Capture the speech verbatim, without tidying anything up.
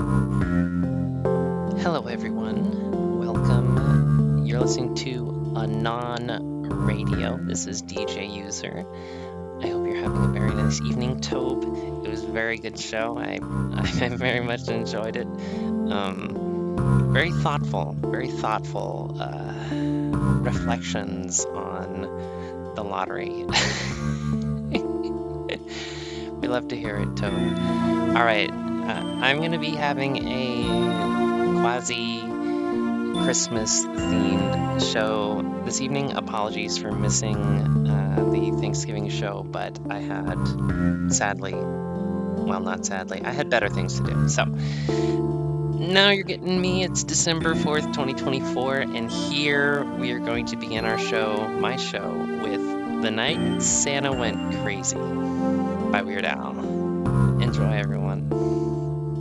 Hello, everyone. Welcome. You're listening to Anon Radio. This is D J User. I hope you're having a very nice evening, Tobe. It was a very good show. I, I very much enjoyed it. Um, very thoughtful, very thoughtful uh, reflections on the lottery. We love to hear it, Tobe. All right, uh, I'm going to be having a quasi Christmas themed show this evening. Apologies for missing uh, the Thanksgiving show, but I had, sadly, well, not sadly, I had better things to do. So now you're getting me. It's December fourth, twenty twenty-four, and here we are going to begin our show, my show, with The Night Santa Went Crazy by Weird Al. Enjoy, everyone.